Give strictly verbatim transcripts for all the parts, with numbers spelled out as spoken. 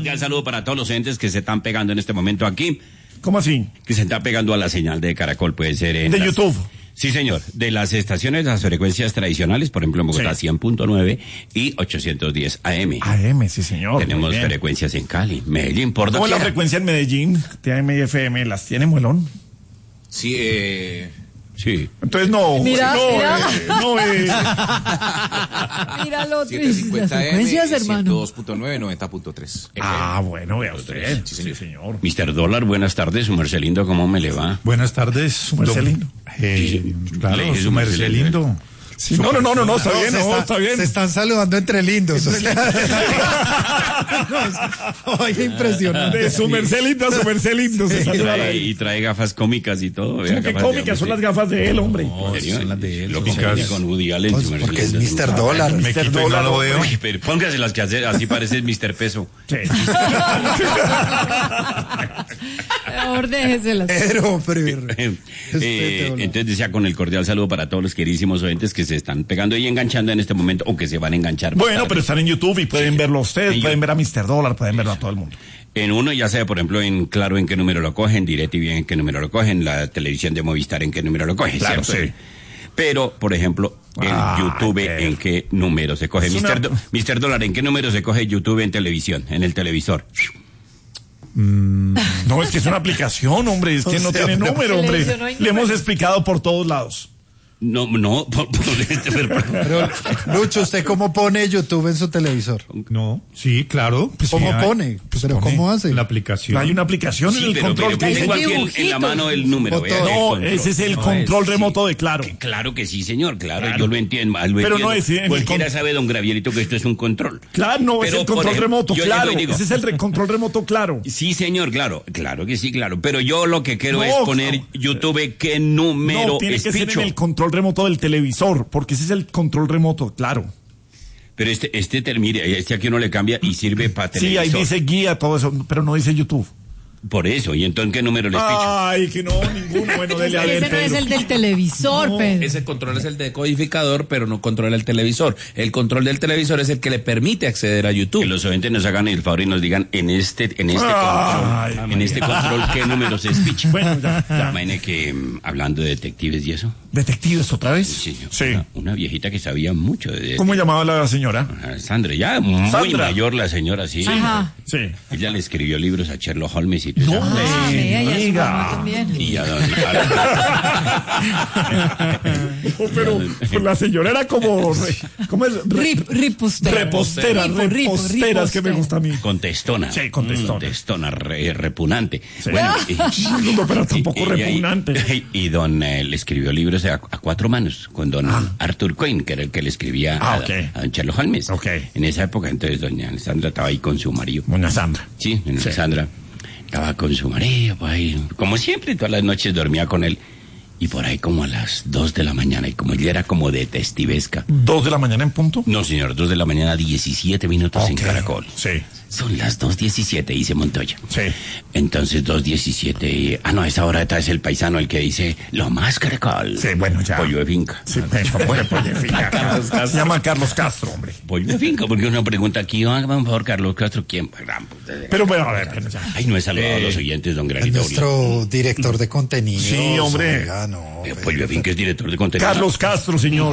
cordial saludo para todos los entes que se están pegando en este momento aquí. ¿Cómo así? Que se están pegando a la señal de Caracol, puede ser en de las... YouTube. Sí, señor. De las estaciones, las frecuencias tradicionales, por ejemplo, en Bogotá sí. cien punto nueve y ochocientos diez A M. A M, sí, señor. Tenemos frecuencias en Cali, Medellín, por doquier. ¿Cómo la frecuencia en Medellín, T A M y F M, las tiene, Muelón? Sí, eh... Sí. Entonces no, mira, no, mira. Eh, no eh. Mira lo otro, setecientos cincuenta las frecuencias, A M, hermano. ciento dos punto nueve, noventa punto tres. Ah, bueno, vea usted. Sí, señor. Sí, señor. mister Dólar, buenas tardes, su merced lindo, ¿cómo me le va? Buenas tardes. Su merced lindo. Eh, Sí, claro, le dije su merced lindo. Sí, no, no, no, no, no, está bien, no, está, está bien. Se están saludando entre lindos. O sea, oye, impresionante. De su merced lindo a su merced lindo. Se Y saluda trae, ahí. y trae gafas cómicas y todo. ¿Cómo que cómicas son las gafas de él, hombre? No, Sí, son las de él, Lo son que se las de hace él. con Woody Allen, Pues, su merced porque es lindo, mister su- Dólar. Me mister quito y no Dólar, lo veo. Oye, pero póngase las que hace, así parece mister Peso. Sí. Mejor déjeselas. Pero, pero. Eh, Respete, hola. entonces decía con el cordial saludo para todos los queridísimos oyentes que se están pegando y enganchando en este momento o que se van a enganchar. más Bueno, tarde. pero están en YouTube y pueden verlo ustedes, En pueden YouTube. ver a mister Dólar, pueden verlo a todo el mundo. En uno ya sea, por ejemplo, en Claro en qué número lo cogen, DirecTV en qué número lo cogen, la televisión de Movistar en qué número lo cogen, Claro, ¿cierto? sí. Pero, por ejemplo, en Ah, YouTube qué- en qué número se coge. Es una- mister Do- mister Dólar, ¿en qué número se coge YouTube en televisión, en el televisor? No, es que es una aplicación, hombre, es que O no sea, tiene pero- número, hombre. Televisión no hay Le hemos número. explicado por todos lados. No, no, por- por- pero- Pero, Lucho, ¿usted cómo pone YouTube en su televisor? No, sí, claro. Pues ¿Cómo sí, hay- pone? pues ¿Pero pone cómo hace? La aplicación. Hay una aplicación en Sí, el pero, control. pero que tengo dice- aquí el- en la mano el número. Botón. vea, el No, control. ese es el No, control es- remoto de Claro. Que Claro que sí, señor, claro, Claro. yo lo entiendo. Lo Pero no entiendo. es en el Cualquiera con- sabe, don Gravierito, que esto es un control. Claro, no, es Pero, el por control ejemplo, remoto, yo claro. llego y digo, Ese es el re- control remoto, claro. Sí, señor, claro, claro que sí, claro. Pero yo lo que quiero No, es poner no. YouTube qué número No, tiene es que ser picho. en el control remoto del televisor, porque ese es el control remoto, claro. Pero este, este, tel- mire, este aquí uno le cambia y sirve para Sí, televisor. ahí dice guía, todo eso, pero no dice YouTube. Por eso, ¿y entonces qué número les picho? Ay, que no, ninguno. Bueno, dele a ver, Ese no es Pedro. el del televisor, No, Pedro. Ese control es el decodificador, pero no controla el televisor. El control del televisor es el que le permite acceder a YouTube. Que los oyentes nos hagan el favor y nos digan en este, en este Ay, control, en este control qué números es picho. Bueno, ya, ya. Imagine que mm, hablando de detectives y eso, ¿Detectives otra vez? sí, señor, Sí. Una, una viejita que sabía mucho de ¿Cómo llamaba la señora? Ah, Sandra, ya muy Sandra. mayor la señora, sí. Ajá. Sí. Ella le escribió libros a Sherlock Holmes y todo eso. Ah, Sí, vea, y a su diga. mamá también. Y a don- a- Oh, pero pues, la señora era como... re- ¿Cómo es? Re- Rip, ripostera. repostera, Ripo, ripo, reposteras que me ripostera. gusta a mí. contestona. Sí, contestona. Contestona, re- repugnante. Sí. Bueno, y, No, pero tampoco y- y- repugnante. Y, y don eh, le escribió libros a, a cuatro manos con don Arthur Coyne, que era el que le escribía Ah, a, ok. a don Sherlock Holmes. Ok. En esa época, entonces, doña Alessandra estaba ahí con su marido. Doña Sandra. Sí, doña Sí. Alessandra estaba con su marido, pues, ahí, como siempre, todas las noches dormía con él. Y por ahí como a las dos de la mañana, y como ella era como detestivesca. ¿Dos de la mañana en punto? No, señor, dos de la mañana, diecisiete minutos en Ok. Caracol. Sí. Son las dos diecisiete, dice Montoya. Sí. Entonces, dos diecisiete. Ah, no, a esa hora está es el paisano el que dice lo más Caracol. Sí, bueno, ya. Pollo de finca. Sí, bueno, pues, en fin, ya. Se llama Carlos Castro, hombre. Pollo de finca, porque uno pregunta aquí, hágame un favor, Carlos Castro, ¿quién? Pero bueno, a ver, pero ya. Ay, no he saludado a los oyentes, don Es Granito. nuestro director de contenido. Sí, hombre. No, Eh, pero- Pollo de finca es director de contenido. Carlos Castro, señor.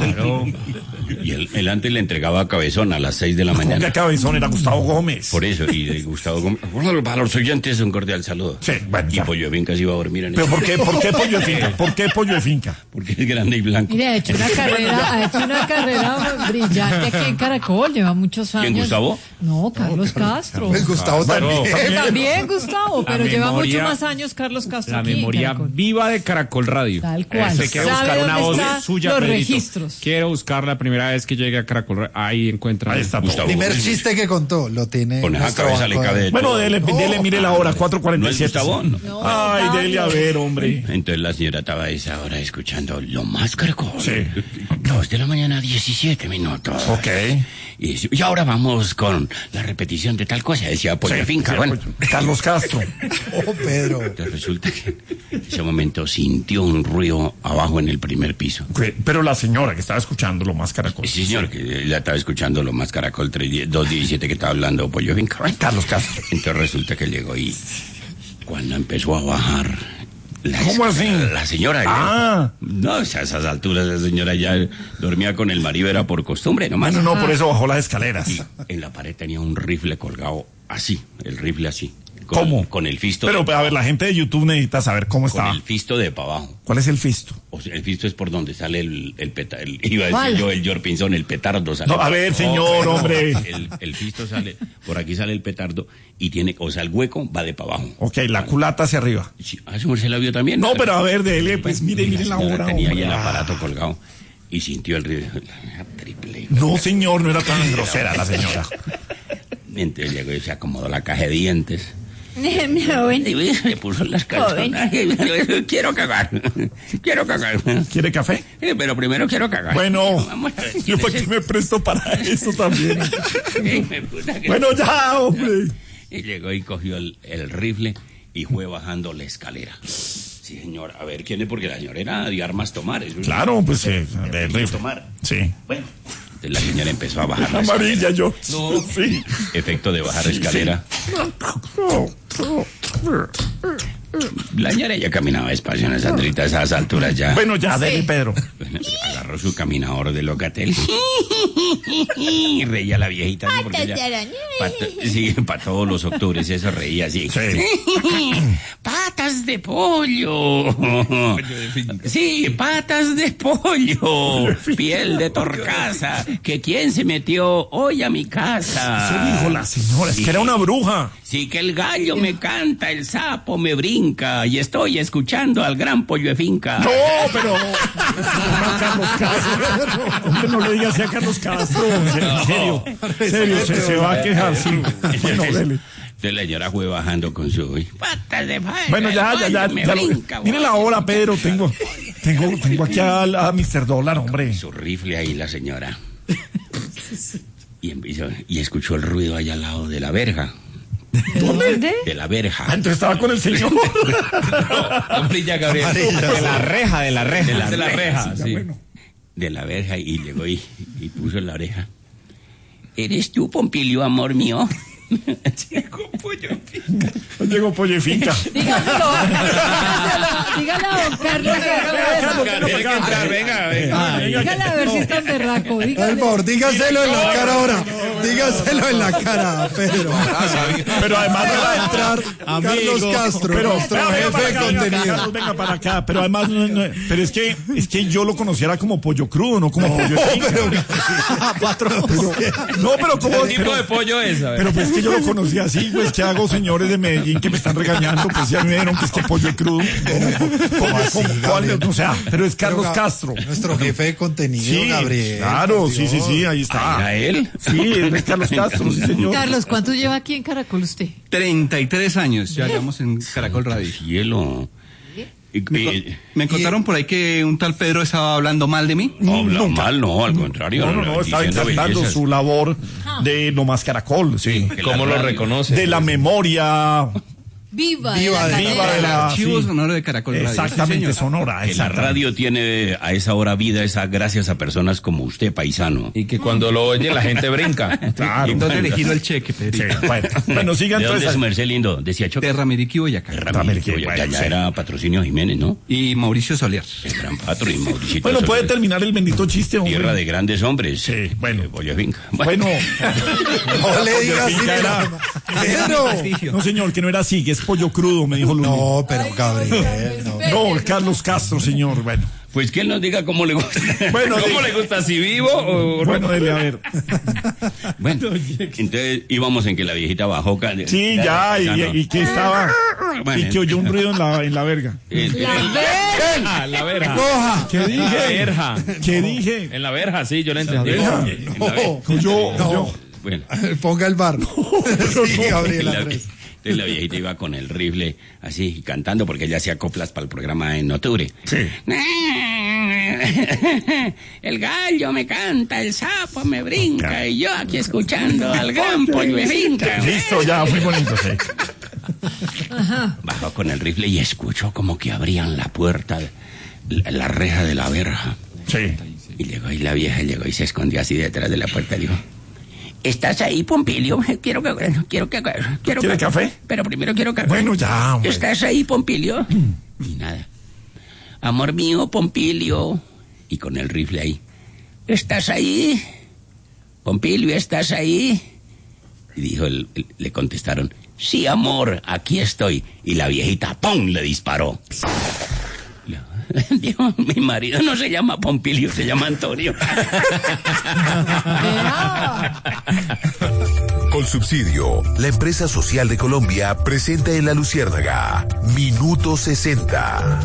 Y él, él antes le entregaba a Cabezón a las seis de la ¿Cómo que mañana. cabezón era Gustavo Gómez? Por eso, y de Gustavo Gómez. Bueno, para los oyentes, un cordial saludo. Sí, bueno, Y ya. Pollo de finca se iba a dormir en ¿Pero eso. por qué, por qué pollo de finca? ¿Por qué pollo de finca? Porque es grande y blanco. Mire, ha hecho una carrera, ha hecho una carrera brillante aquí en Caracol, lleva muchos años. ¿Quién, Gustavo? No, Carlos Castro. Pues Gustavo también. Eh, También Gustavo, pero La lleva memoria- mucho más años Carlos Castro La aquí en memoria Caracol. viva de Caracol Radio. Tal cual. Usted quiere ¿Sabe buscar una dónde voz están suya, los Pedrito. registros? Quiero buscar la primera vez que llegue a Caracol Radio. Ahí encuentra. Ahí está todo. Gustavo. Primer chiste que contó, lo tiene. Con esa nuestro cabeza le banco de- cabe de Bueno, todo. dele, dele, mire la hora, cuatro cuarenta ¿No y es siete. Gustavo? No. No, Ay, Octavio. dele a ver, hombre. Entonces la señora estaba a esa hora escuchando lo más Caracol. Sí. Dos de la mañana, diecisiete minutos. Ok. Y, y ahora vamos con la repetición de tal cosa, decía Pollo de Sí, finca. sí, Bueno, Carlos Castro. Oh, Pedro. entonces resulta que en ese momento sintió un ruido abajo en el primer piso. Que- Pero la señora que estaba escuchando lo más caracol. Sí, señor, que ya estaba escuchando lo más caracol dos diecisiete que estaba hablando Pollo Finca. Ay, Carlos Castro. Entonces resulta que llegó y cuando empezó a bajar la, ¿Cómo es- así? la señora ya- Ah. no, o sea, a esas alturas la señora ya dormía con el marido, era por costumbre nomás. Bueno, no, por eso bajó las escaleras. Y en la pared tenía un rifle colgado así, el rifle así. Con, ¿Cómo? Con el fisto. Pero, de, a ver, la gente de YouTube necesita saber cómo con estaba. el fisto de para abajo. ¿Cuál es el fisto? O sea, el fisto es por donde sale el, el petardo. Iba a decir ¿Cuál? yo, el Jorpinson, el petardo sale. No, a ver, señor, pero hombre. El, el fisto sale, por aquí sale el petardo y tiene, o sea, el hueco va de para abajo. Ok, la culata hacia arriba. Sí, ¿a su merced la vio también? No, pero a ver, dele, pues mire, mire la señora hora, tenía ahí hombre. el Ah. aparato colgado y sintió el ruido. Triple. No, señor, no era tan grosera la señora. Entonces llegó y se acomodó la caja de dientes. Joven. Y le puso las calzonas. Quiero cagar. Quiero cagar. ¿Quiere café? Eh, Pero primero quiero cagar. Bueno, Vamos a ver, yo ¿quién para es qué el- me presto para eso también. Eh, me puta que- Bueno, ya, hombre. Y llegó y cogió el, el rifle y fue bajando la escalera. Sí, señor. A ver, ¿quién es? Porque la señora era de armas tomar. Eso es- Claro, pues eh, de del rifle rifle. tomar. Sí. Bueno, entonces la señora empezó a bajar la Amarilla escalera. yo. Sí. Efecto de bajar la escalera. La señora ya caminaba despacio en esa Sandrita, a esas alturas ya. Bueno, ya, dele, Pedro. Bueno, agarró su caminador de Locatel y reía la viejita, ¿no? Porque Patas de ella, araña. pa to- sí, para todos los octubres eso reía así. Patas de pollo. Sí, patas de pollo. Piel de torcaza. Que quién se metió hoy a mi casa. Eso dijo la señora, es que era una bruja. Sí, que el gallo me canta, el sapo me brinca y estoy escuchando al gran pollo de finca. No, pero. No, Carlos Castro. Hombre, no le diga así a Carlos Castro. En serio. En serio, se, se va a quejar, sí. Bueno, dele. Entonces la señora fue bajando con su patas de pollo. Bueno, ya, el ya, ya. gallo me ya lo- brinca, mire la hora, Pedro. Tengo, tengo, tengo aquí a, a mister Dólar, hombre. su rifle ahí la señora. Y empezó, y escuchó el ruido allá al lado de la verja. ¿Dónde? De la Ah, verja. entonces estaba con el señor. Amarilla, Gabriel. De la reja, de la reja. De la De la reja, Ya, sí. bueno. De la verja y llegó y, y puso en la oreja. ¿Eres tú, Pompilio, amor mío? Llegó pollo. Llegó Pollo y Finca. Dígaselo, dígaselo, dígale a don Carlos. Tiene que entrar, venga, venga. Dígale a ver si es tan berraco. Por Dígale. favor, dígaselo en la cara ahora. Dígaselo en la cara, Pedro. Pero además Va a era entrar Carlos Castro, Pero nuestro venga, venga jefe para de acá, venga, contenido. Carlos, venga para acá. Pero además, no, no, pero es que, es que yo lo conociera como pollo crudo, no como pollo de finca. Patrón. No, pero como. ¿Qué tipo pero- de pollo es? A ver. Pero pues que yo lo conocí así, pues ¿qué hago, señores de Medellín que me están regañando? Pues ya me dijeron que es que pollo crudo. ¿Cómo, así, cómo, cuál? Gabriel? O sea, pero es Carlos Pero, Ga- Castro. Nuestro jefe de contenido, Sí, Gabriel. claro, por sí, sí, Dios. sí, ahí está. ¿Era él? Sí, es Carlos Castro, sí, señor. Carlos, ¿cuánto lleva aquí en Caracol usted? treinta y tres años, ya llevamos en Caracol Radio. Cielo. Y- Me, co- y- me contaron por ahí que un tal Pedro estaba hablando mal de mí. No, habla mal, no, al contrario. No, no, no, está diciendo exaltando bellezas. su labor de lo más caracol, sí. Que ¿Cómo la lo radio- reconoce? De la memoria Viva, Viva de la de- viva de carrera. la. Archivo sí. sonoro de Caracol Radio. Exactamente, Sí, señor. sonora. Que la exactamente. radio tiene a esa hora vida, esa gracias a personas como usted, paisano. Y que cuando lo oye la gente brinca. Claro. ¿Dónde le giro el cheque, Sí, Pedrito? bueno, bueno, sigan ¿De dónde es entonces. su merced lindo? Decía Choque. Terra Meriqui, Boyacá. Ramírez, que bueno, ya, ya sí. era patrocinio Jiménez, ¿no? Y Mauricio Soler. El gran patro y Mauricio. Bueno, puede terminar el bendito chiste, hombre. Tierra de grandes hombres. Sí, bueno. Eh, Pollo Finca. Bueno, No le digas así. Finca era- Pedro. no señor, que no era así, que es pollo crudo, me dijo Luli. No, pero Gabriel, no. No, Carlos Castro, señor, bueno. Pues que él nos diga cómo le gusta. Bueno, ¿Cómo di- le gusta? ¿Si vivo o no? Bueno, dele, a ver. Bueno, entonces íbamos en que la viejita bajó. ca- Sí, ya, y, no. y que estaba, Bueno, y que oyó un ruido en la, en la verga. Eh, La eh, verga. Ah, la verja. Coja. ¿Qué La dije? verja. ¿Qué dije? En la verja, sí, yo la entendí. verja. en la ve- Yo, No. yo. Bueno, Ponga el bar. Sí, Gabriel la, Andrés. entonces la viejita iba con el rifle así cantando porque ella hacía coplas para el programa en octubre. Sí. El gallo me canta, el sapo me brinca y yo aquí escuchando al gran pollo de finca. Listo, ya, muy bonito, sí. Bajó con el rifle y escuchó como que abrían la puerta la, la reja de la verja. Sí. Y llegó y la vieja llegó y se escondió así detrás de la puerta y dijo: ¿estás ahí, Pompilio? Quiero que... Quiero que... Quiero ¿Quiere que, café? Pero primero quiero café. Bueno, ya, hombre. ¿Estás ahí, Pompilio? Y nada. Amor mío, Pompilio. Y con el rifle ahí. ¿Estás ahí? Pompilio, ¿estás ahí? Y dijo, el, el, le contestaron: sí, amor, aquí estoy. Y la viejita, ¡pum!, le disparó. Dijo: mi marido no se llama Pompilio, se llama Antonio. Colsubsidio, la empresa social de Colombia, presenta en La Luciérnaga Minuto sesenta.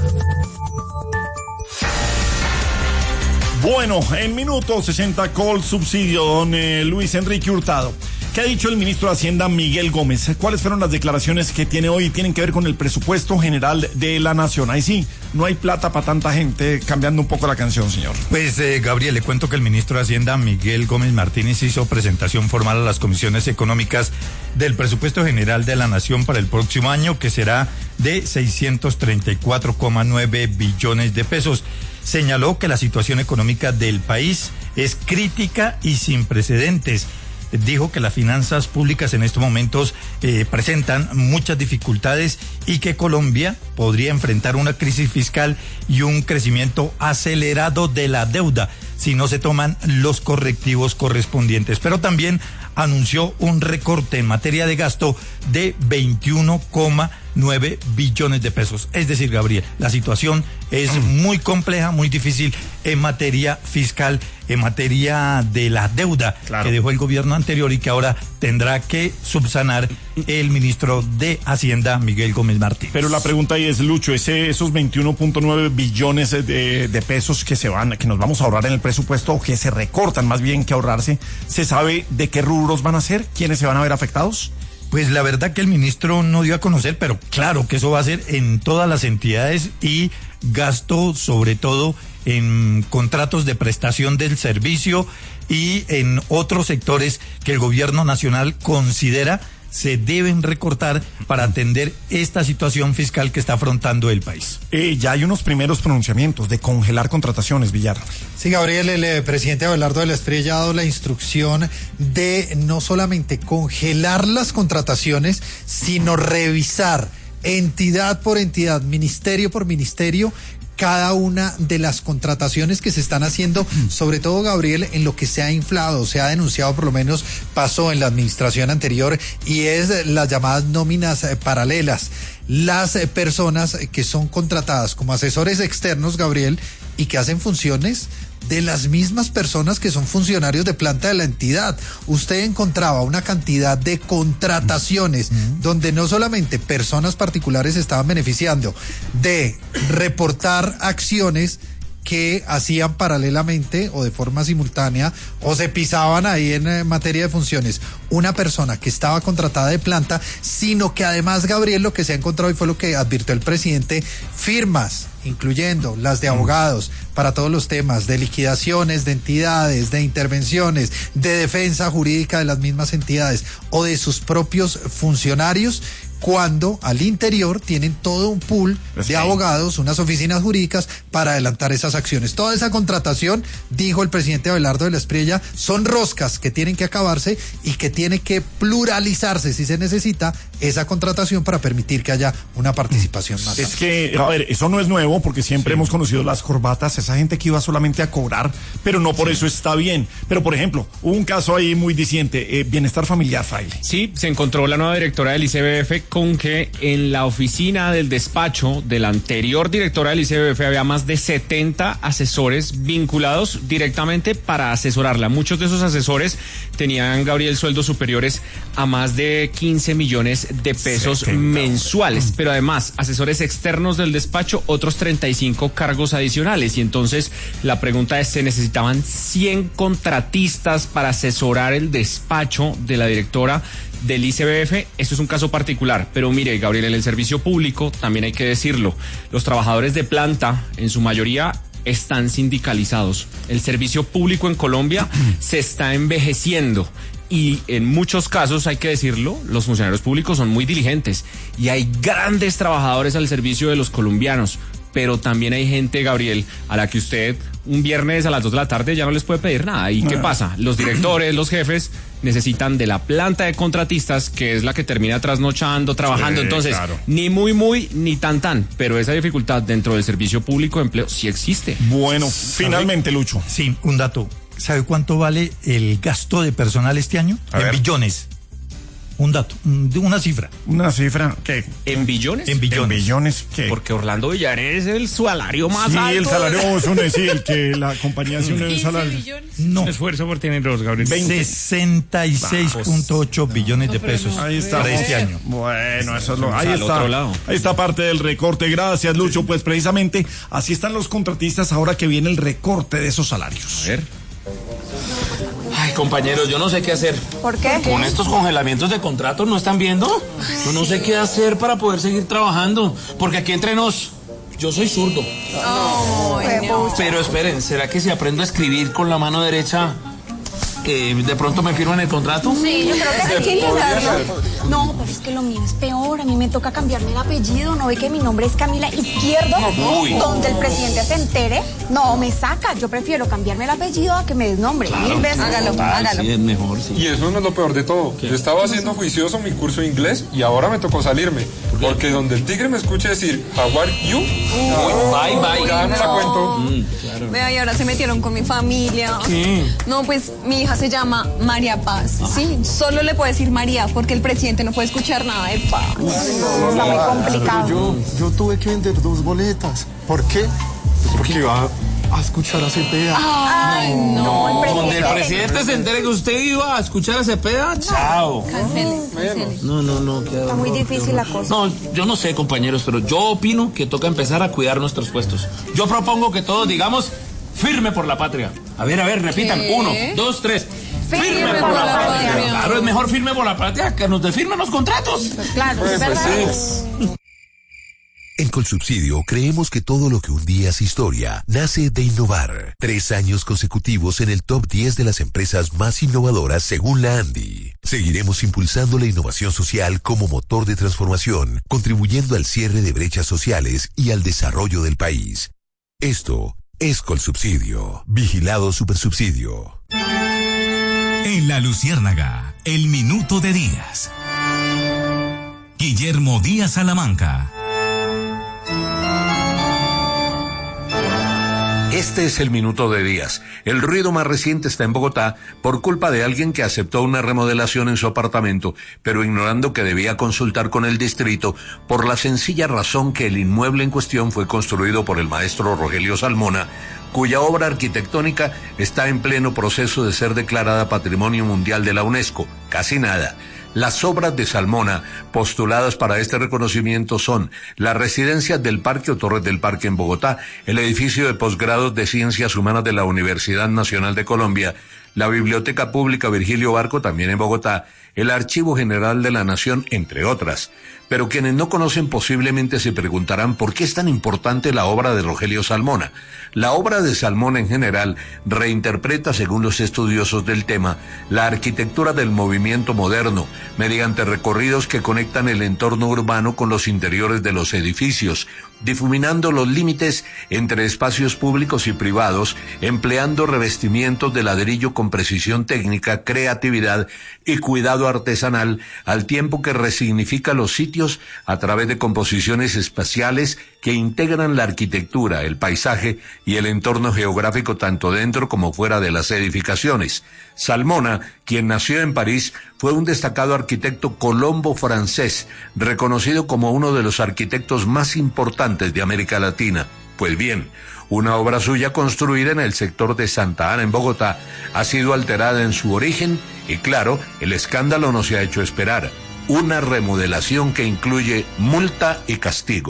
Bueno, en Minuto sesenta, Colsubsidio, don eh, Luis Enrique Hurtado. ¿Qué ha dicho el ministro de Hacienda, Miguel Gómez? ¿Cuáles fueron las declaraciones que tiene hoy? Tienen que ver con el presupuesto general de la nación. Ahí sí, no hay plata para tanta gente, cambiando un poco la canción, señor. Pues, eh, Gabriel, le cuento que el ministro de Hacienda, Miguel Gómez Martínez, hizo presentación formal a las comisiones económicas del presupuesto general de la nación para el próximo año, que será de seiscientos treinta y cuatro coma nueve billones de pesos. Señaló que la situación económica del país es crítica y sin precedentes. Dijo que las finanzas públicas en estos momentos eh, presentan muchas dificultades y que Colombia podría enfrentar una crisis fiscal y un crecimiento acelerado de la deuda si no se toman los correctivos correspondientes. Pero también anunció un recorte en materia de gasto de veintiuno coma nueve billones de pesos. Es decir, Gabriel, la situación es muy compleja, muy difícil en materia fiscal, en materia de la deuda, claro, que dejó el gobierno anterior y que ahora tendrá que subsanar el ministro de Hacienda, Miguel Gómez Martínez. Pero la pregunta ahí es, Lucho, ese, esos veintiuno punto nueve billones de, de pesos que se van, que nos vamos a ahorrar en el presupuesto, o que se recortan más bien que ahorrarse, ¿se sabe de qué rubros van a ser? ¿Quiénes se van a ver afectados? Pues la verdad que el ministro no dio a conocer, pero claro que eso va a ser en todas las entidades y gasto sobre todo en contratos de prestación del servicio y en otros sectores que el gobierno nacional considera se deben recortar para atender esta situación fiscal que está afrontando el país. Eh, ya hay unos primeros pronunciamientos de congelar contrataciones, Villar. Sí, Gabriel, el eh, presidente Abelardo de la Espriella ha dado la instrucción de no solamente congelar las contrataciones, sino revisar entidad por entidad, ministerio por ministerio, cada una de las contrataciones que se están haciendo, sobre todo, Gabriel, en lo que se ha inflado, se ha denunciado, por lo menos pasó en la administración anterior, y es las llamadas nóminas eh, paralelas. Las eh, personas que son contratadas como asesores externos, Gabriel, y que hacen funciones de las mismas personas que son funcionarios de planta de la entidad. Usted encontraba una cantidad de contrataciones mm. donde no solamente personas particulares estaban beneficiando de reportar acciones que hacían paralelamente o de forma simultánea o se pisaban ahí en eh, materia de funciones una persona que estaba contratada de planta, sino que además, Gabriel, lo que se ha encontrado, y fue lo que advirtió el presidente, firmas, incluyendo las de abogados, para todos los temas de liquidaciones de entidades, de intervenciones, de defensa jurídica de las mismas entidades o de sus propios funcionarios, cuando al interior tienen todo un pool de abogados, unas oficinas jurídicas para adelantar esas acciones. Toda esa contratación, dijo el presidente Abelardo de la Espriella, son roscas que tienen que acabarse y que tiene que pluralizarse, si se necesita, esa contratación para permitir que haya una participación más. Es que, a ver, eso no es nuevo, porque siempre sí hemos conocido las corbatas, esa gente que iba solamente a cobrar, pero no por sí. eso está bien. Pero, por ejemplo, hubo un caso ahí muy diciente, eh, bienestar familiar, Fraile. Sí, se encontró la nueva directora del I C B F con que en la oficina del despacho de la anterior directora del I C B F había más de setenta asesores vinculados directamente para asesorarla. Muchos de esos asesores tenían, Gabriel, sueldos superiores a más de quince millones de pesos setenta mensuales, pero además asesores externos del despacho, otros treinta y cinco cargos adicionales. Y entonces la pregunta es, ¿se necesitaban cien contratistas para asesorar el despacho de la directora del I C B F? Esto es un caso particular, pero mire, Gabriel, en el servicio público también hay que decirlo, los trabajadores de planta en su mayoría están sindicalizados. El servicio público en Colombia se está envejeciendo y en muchos casos, hay que decirlo, los funcionarios públicos son muy diligentes y hay grandes trabajadores al servicio de los colombianos. pero también hay gente, Gabriel, a la que usted un viernes a las dos de la tarde ya no les puede pedir nada. ¿Y qué pasa? Los directores, los jefes necesitan de la planta de contratistas, que es la que termina trasnochando, trabajando. Sí, entonces, claro. Ni muy, muy, ni tan, tan. Pero esa dificultad dentro del servicio público de empleo sí existe. Bueno, finalmente, Lucho. Sí, un dato. ¿Sabe cuánto vale el gasto de personal este año? A en ver. billones. Un dato, una cifra. ¿Una cifra qué? ¿En billones? En billones. ¿En billones qué? Porque Orlando Villares es el salario más sí, alto. Sí, el salario es un, sí, el que la compañía hace un salario. No. Esfuerzo por tener los, Gabriel. sesenta y seis punto ocho billones no, de pesos ahí está, para este año. Bueno, eso es lo, ahí al está. otro lado. Ahí está parte del recorte. Gracias, Lucho. Pues precisamente así están los contratistas ahora que viene el recorte de esos salarios. A ver. Ay, compañeros, yo no sé qué hacer. ¿Por qué? Con estos congelamientos de contratos, ¿no están viendo? Yo no sé qué hacer para poder seguir trabajando. Porque aquí entre nos, yo soy zurdo. Oh, no. Pero esperen, ¿será que si aprendo a escribir con la mano derecha, eh, de pronto me firman el contrato? Sí, yo creo que hay que intentarlo. No, pero es que lo mío es peor. A mí me toca cambiarme el apellido. ¿No ve que mi nombre es Camila Izquierdo? Uy. Donde el presidente se entere, no, me saca. Yo prefiero cambiarme el apellido a que me desnombre. Claro, Mil veces. hágalo, total, hágalo. Sí, es mejor, sí. Y eso no es lo peor de todo. ¿Qué? Yo estaba haciendo juicioso mi curso de inglés y ahora me tocó salirme. ¿Por porque donde el tigre me escuche decir, how are you? Uh, bye, bye. Ya me la cuento. Mm, claro. Vea, y ahora se metieron con mi familia. ¿Qué? No, pues mi hija se llama María Paz. Ah. Sí, solo le puedo decir María porque el presidente no puede escuchar nada de paz. Está muy complicado. Yo, yo tuve que vender dos boletas. ¿Por qué? Pues porque iba a escuchar a Cepeda. Ay, no. no el presidente, Donde el presidente se entere que usted iba a escuchar a Cepeda, chao. Cancele, cancele. No, no, no. Está muy difícil la cosa. No, yo no sé, compañeros, pero yo opino que toca empezar a cuidar nuestros puestos. Yo propongo que todos digamos, firme por la patria. A ver, a ver, repitan. ¿Qué? Uno, dos, tres. Firme, firme por, por la, la patria. patria. Claro, es mejor firme por la patria que nos defirmen los contratos. Pues claro, pues, es verdad. Pues sí. En Colsubsidio creemos que todo lo que un día es historia nace de innovar. Tres años consecutivos en el top diez de las empresas más innovadoras según la ANDI. Seguiremos impulsando la innovación social como motor de transformación, contribuyendo al cierre de brechas sociales y al desarrollo del país. Esto es Colsubsidio. Vigilado Supersubsidio. En La Luciérnaga, el minuto de Díaz. Guillermo Díaz Salamanca. Este es el minuto de Díaz. El ruido más reciente está en Bogotá por culpa de alguien que aceptó una remodelación en su apartamento, pero ignorando que debía consultar con el distrito por la sencilla razón que el inmueble en cuestión fue construido por el maestro Rogelio Salmona, cuya obra arquitectónica está en pleno proceso de ser declarada Patrimonio Mundial de la UNESCO. Casi nada. Las obras de Salmona postuladas para este reconocimiento son la residencia del Parque o Torres del Parque en Bogotá, el edificio de posgrados de Ciencias Humanas de la Universidad Nacional de Colombia, la Biblioteca Pública Virgilio Barco también en Bogotá, el Archivo General de la Nación, entre otras. Pero quienes no conocen posiblemente se preguntarán por qué es tan importante la obra de Rogelio Salmona. La obra de Salmona en general reinterpreta, según los estudiosos del tema, la arquitectura del movimiento moderno, mediante recorridos que conectan el entorno urbano con los interiores de los edificios, difuminando los límites entre espacios públicos y privados, empleando revestimientos de ladrillo con precisión técnica, creatividad y cuidado artesanal, al tiempo que resignifica los sitios a través de composiciones espaciales que integran la arquitectura, el paisaje y el entorno geográfico tanto dentro como fuera de las edificaciones. Salmona, quien nació en París, fue un destacado arquitecto colombo francés, reconocido como uno de los arquitectos más importantes de América Latina. Pues bien, una obra suya construida en el sector de Santa Ana, en Bogotá, ha sido alterada en su origen y, claro, el escándalo no se ha hecho esperar. Una remodelación que incluye multa y castigo.